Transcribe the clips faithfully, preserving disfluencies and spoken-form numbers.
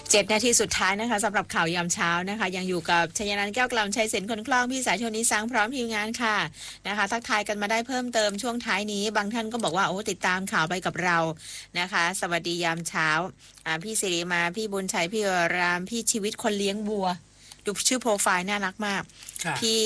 เจ็ดนาทีสุดท้ายนะคะสำหรับข่าวยามเช้านะคะยังอยู่กับชยนันท์แก้วกล่ำชัยเสนคนคล่องพี่สายชนนิสังพร้อมทีมงานค่ะนะคะทักทายกันมาได้เพิ่มเติมช่วงท้ายนี้บางท่านก็บอกว่าโอ้ติดตามข่าวไปกับเรานะคะสวัสดียามเช้าอ่าพี่สิริมาพี่บุญชัยพี่รามพี่ชีวิตคนเลี้ยงวัวดูชื่อโปรไฟล์น่ารักมากพี่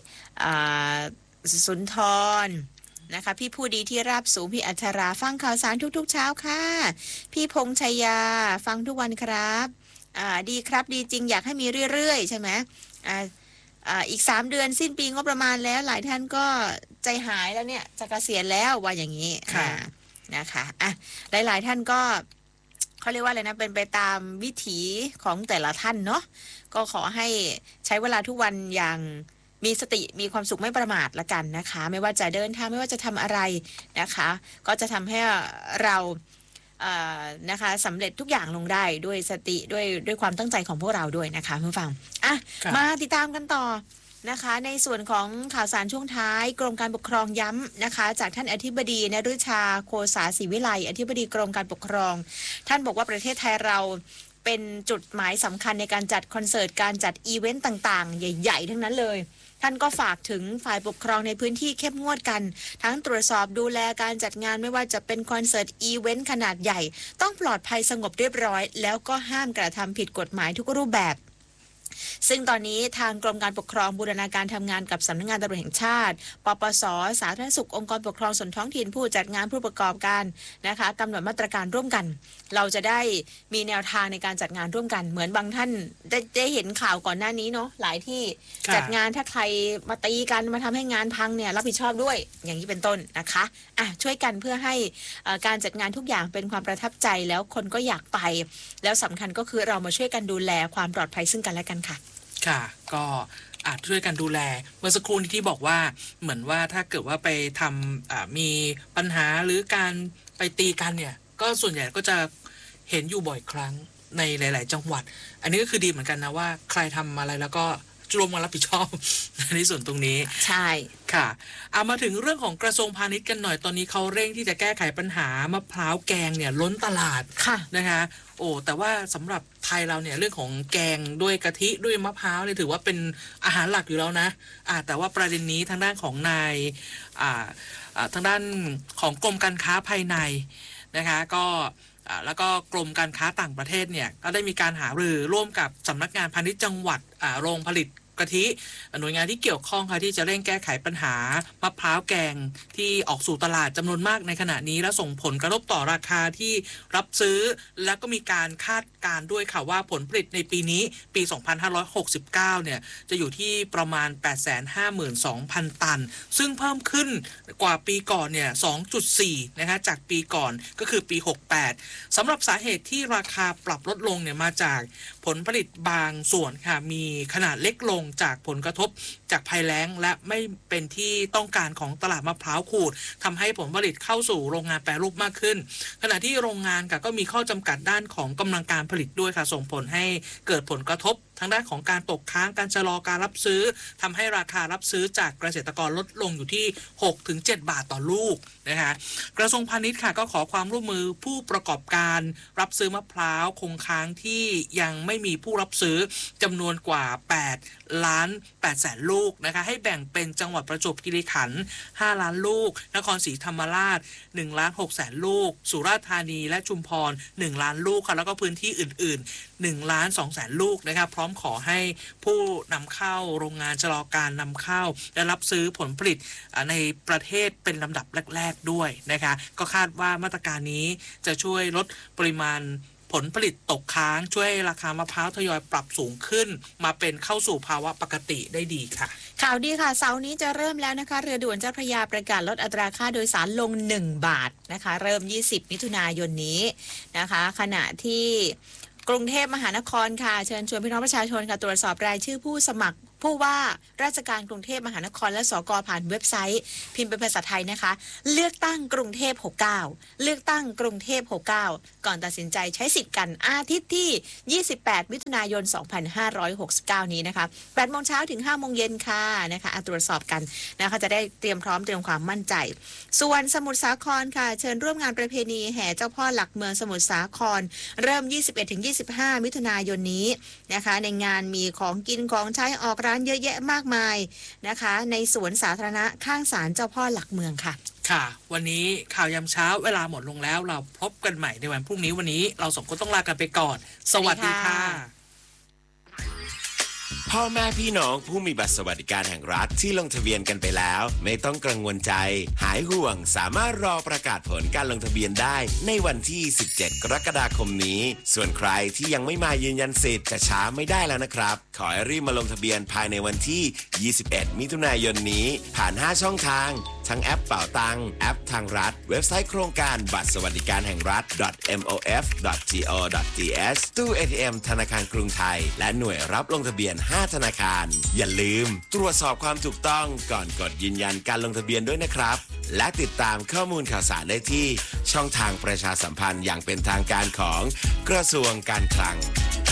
สุนทรนะคะพี่ผู้ดีที่ราบสูงพี่อัชราฟังข่าวสารทุกๆเช้าค่ะพี่พงษ์ชัยยาฟังทุกวันครับอ่าดีครับดีจริงอยากให้มีเรื่อยๆใช่ไหมอ่าอ่าอีกสามเดือนสิ้นปีงบประมาณแล้วหลายท่านก็ใจหายแล้วเนี่ยจะเกษียณแล้วว่าอย่างนี้ค่ะนะคะอ่ะหลายๆท่านก็เขาเรียกว่าอะไรนะเป็นไปตามวิถีของแต่ละท่านเนาะก็ขอให้ใช้เวลาทุกวันอย่างมีสติมีความสุขไม่ประมาทละกันนะคะไม่ว่าจะเดินทางไม่ว่าจะทำอะไรนะคะก็จะทำให้เราเอ่อนะคะสำเร็จทุกอย่างลงได้ด้วยสติด้วยด้วยความตั้งใจของพวกเราด้วยนะคะเพื่อนฟังอ่ะมาติดตามกันต่อนะคะในส่วนของข่าวสารช่วงท้ายกรมการปกครองย้ำนะคะจากท่านอธิบดีนฤชาโคสาศรีวิไลอธิบดีกรมการปกครองท่านบอกว่าประเทศไทยเราเป็นจุดหมายสำคัญในการจัดคอนเสิร์ตการจัดอีเวนต์ต่างๆใหญ่ๆทั้งนั้นเลยท่านก็ฝากถึงฝ่ายปกครองในพื้นที่เข้มงวดกันทั้งตรวจสอบดูแลการจัดงานไม่ว่าจะเป็นคอนเสิร์ตอีเวนต์ขนาดใหญ่ต้องปลอดภัยสงบเรียบร้อยแล้วก็ห้ามกระทำผิดกฎหมายทุกรูปแบบซึ่งตอนนี้ทางกรมการปกครองบูรณาการทำงานกับสำนักงานตำรวจแห่งชาติปปส.สาธารณสุของค์กรปกครองส่วนท้องถิ่นผู้จัดงานผู้ประกอบการนะคะกำหนดมาตรการร่วมกันเราจะได้มีแนวทางในการจัดงานร่วมกันเหมือนบางท่านได้ได้เห็นข่าวก่อนหน้านี้เนาะหลายที่จัดงานถ้าใครมาตีกันมาทำให้งานพังเนี่ยรับผิดชอบด้วยอย่างนี้เป็นต้นนะคะอ่ะช่วยกันเพื่อให้การจัดงานทุกอย่างเป็นความประทับใจแล้วคนก็อยากไปแล้วสำคัญก็คือเรามาช่วยกันดูแลความปลอดภัยซึ่งกันและกันค่ะค่ะก็อาจช่วยกันดูแลเมื่อสักครู่ที่บอกว่าเหมือนว่าถ้าเกิดว่าไปทำมีปัญหาหรือการไปตีกันเนี่ยก็ส่วนใหญ่ก็จะเห็นอยู่บ่อยครั้งในหลายๆจังหวัดอันนี้ก็คือดีเหมือนกันนะว่าใครทำอะไรแล้วก็รวมมารับผิดชอบในส่วนตรงนี้ใช่ค่ะเอามาถึงเรื่องของกระทรวงพาณิชย์กันหน่อยตอนนี้เขาเร่งที่จะแก้ไขปัญหามะพร้าวแกงเนี่ยล้นตลาดนะคะโอ้แต่ว่าสำหรับไทยเราเนี่ยเรื่องของแกงด้วยกะทิด้วยมะพร้าวเนี่ยถือว่าเป็นอาหารหลักอยู่แล้วนะอ่าแต่ว่าประเด็นนี้ทางด้านของนายอ่าอ่าทางด้านของกรมการค้าภายในนะคะก็แล้วก็กรมการค้าต่างประเทศเนี่ยก็ได้มีการหารือร่วมกับสำนักงานพาณิชย์จังหวัดโรงผลิตกะทิหน่วยงานที่เกี่ยวข้องค่ะที่จะเร่งแก้ไขปัญหามะพร้าวแกงที่ออกสู่ตลาดจำนวนมากในขณะนี้และส่งผลกระทบต่อราคาที่รับซื้อและก็มีการคาดการณ์ด้วยค่ะว่าผลผลิตในปีนี้ปีสองพันห้าร้อยหกสิบเก้าเนี่ยจะอยู่ที่ประมาณ แปดแสนห้าหมื่นสองพัน ตันซึ่งเพิ่มขึ้นกว่าปีก่อนเนี่ย สองจุดสี่ นะคะจากปีก่อนก็คือปีหกสิบแปดสำหรับสาเหตุที่ราคาปรับลดลงเนี่ยมาจากผลผลิตบางส่วนค่ะมีขนาดเล็กลงจากผลกระทบจากภัยแล้งและไม่เป็นที่ต้องการของตลาดมะพร้าวขูดทำให้ผลผลิตเข้าสู่โรงงานแปรรูปมากขึ้นขณะที่โรงงานค่ะก็มีข้อจำกัดด้านของกำลังการผลิตด้วยค่ะส่งผลให้เกิดผลกระทบทางด้านของการตกค้างการชะลอการรับซื้อทำให้ราคารับซื้อจากเกษตรกรลดลงอยู่ที่ หกถึงเจ็ด บาทต่อลูกนะคะกระทรวงพาณิชย์ค่ะก็ขอความร่วมมือผู้ประกอบการรับซื้อมะพร้าวคงค้างที่ยังไม่มีผู้รับซื้อจำนวนกว่าแปดล้านแปดแสนลูกนะคะให้แบ่งเป็นจังหวัดประจวบคีรีขันธ์ห้าล้านลูกนครศรีธรรมราชหนึ่งล้านหกแสนลูกสุราษฎร์ธานีและชุมพรหนึ่งล้านลูกค่ะแล้วก็พื้นที่อื่นๆหนึ่งล้านสองแสนลูกนะครับพร้อมขอให้ผู้นำเข้าโรงงานชะลอการนำเข้าและรับซื้อผลผลิตในประเทศเป็นลำดับแรกๆด้วยนะคะก็คาดว่ามาตรการนี้จะช่วยลดปริมาณผลผลิตตกค้างช่วยราคามะพร้าวทยอยปรับสูงขึ้นมาเป็นเข้าสู่ภาวะปกติได้ดีค่ะข่าวดีค่ะเสาร์นี้จะเริ่มแล้วนะคะเรือด่วนเจ้าพระยาประกาศลดอัตราค่าโดยสารลงหนึ่งบาทนะคะเริ่มยี่สิบมิถุนายนนี้นะคะขณะที่กรุงเทพมหานครค่ะเชิญชวนพี่น้องประชาชนค่ะตรวจสอบรายชื่อผู้สมัครผู้ว่าราชการกรุงเทพมหานครและสกผ่านเว็บไซต์พิมพ์เป็นภาษาไทยนะคะเลือกตั้งกรุงเทพหกสิบเก้าเลือกตั้งกรุงเทพหกสิบเก้าก่อนตัดสินใจใช้สิทธิ์กันอาทิตย์ที่ยี่สิบแปดมิถุนายนสองพันห้าร้อยหกสิบเก้านี้นะคะแปดโมงเช้าถึงห้าโมงเย็นค่ะนะคะตรวจสอบกันนะคะจะได้เตรียมพร้อมเตรียมความมั่นใจส่วนสมุทรสาครค่ะเชิญร่วมงานประเพณีแห่เจ้าพ่อหลักเมืองสมุทรสาครเริ่ม ยี่สิบเอ็ดถึงยี่สิบห้า มิถุนายนนี้นะคะในงานมีของกินของใช้ออกร้านเยอะแยะมากมายนะคะในสวนสาธารณะข้างศาลเจ้าพ่อหลักเมืองค่ะค่ะวันนี้ข่าวยามเช้าเวลาหมดลงแล้วเราพบกันใหม่ในวันพรุ่งนี้วันนี้เราสองคนต้องลากันไปก่อนสวัสดีค่ะพ่อแม่พี่น้องผู้มีบัตรสวัสดิการแห่งรัฐที่ลงทะเบียนกันไปแล้วไม่ต้องกังวลใจหายห่วงสามารถรอประกาศผลการลงทะเบียนได้ในวันที่สิบเจ็ดกรกฎาคมนี้ส่วนใครที่ยังไม่มายืนยันสิทธิ์จะช้าไม่ได้แล้วนะครับขอให้รีบมาลงทะเบียนภายในวันที่ยี่สิบเอ็ดมิถุนายนนี้ผ่านห้าช่องทางทั้งแอปเป๋าตังแอปทางรัฐเว็บไซต์โครงการบัตรสวัสดิการแห่งรัฐ เอ็ม โอ เอฟ ดอท จี โอ ดอท ที เอส ตู้ เอ ที เอ็ม ธนาคารกรุงไทยและหน่วยรับลงทะเบียนห้าธนาคารอย่าลืมตรวจสอบความถูกต้องก่อนกดยืนยันการลงทะเบียนด้วยนะครับและติดตามข้อมูลข่าวสารได้ที่ช่องทางประชาสัมพันธ์อย่างเป็นทางการของกระทรวงการคลัง